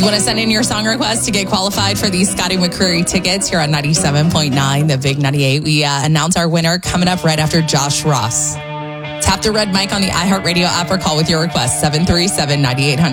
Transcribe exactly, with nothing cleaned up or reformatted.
want to send in your song request to get qualified for these Scotty McCreery tickets here on ninety-seven point nine, the Big ninety-eight. We uh, announce our winner coming up right after Josh Ross. Tap the red mic on the iHeartRadio app or call with your request, seven three seven, nine eight hundred.